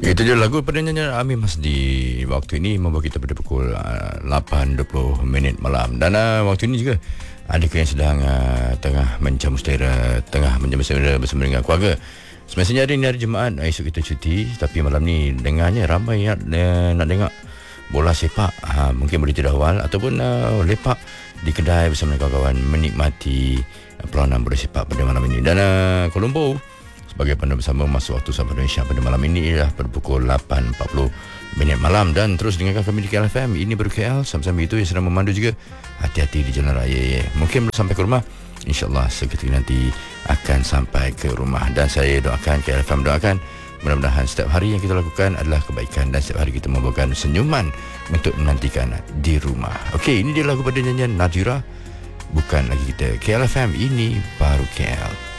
Itu dia lagu pada nyanyian Amir Masdi. Waktu ini membawa kita pada pukul 8.20 malam. Dan waktu ini juga adakah yang sedang tengah menjamu selera, bersama dengan keluarga. Semestinya hari ini hari Jumaat, esok kita cuti. Tapi malam ni dengarnya ramai yang nak dengar bola sepak. Mungkin boleh tidur awal ataupun lepak di kedai bersama dengan kawan-kawan menikmati perlawanan bola sepak pada malam ini. Dan Kuala Lumpur sebagai pandu bersama masuk waktu Sabah Indonesia pada malam ini ialah pada pukul 8.40 malam. Dan terus dengarkan kami di KLFM. Ini baru KL. Sambil-sambil itu yang sedang memandu juga, hati-hati di jalan raya. Mungkin belum sampai ke rumah, InsyaAllah seketika nanti akan sampai ke rumah. Dan saya doakan, KLFM doakan, mudah-mudahan setiap hari yang kita lakukan adalah kebaikan dan setiap hari kita membawakan senyuman untuk menantikan di rumah. Okey, ini dia lagu pada nyanyian Nadira. Bukan lagi kita. KLFM, ini baru KL.